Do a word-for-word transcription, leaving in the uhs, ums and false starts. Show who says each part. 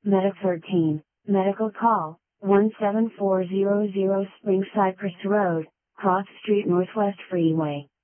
Speaker 1: Medic thirteen, medical call, one seven four zero zero Spring Cypress Road, Cross Street Northwest Freeway.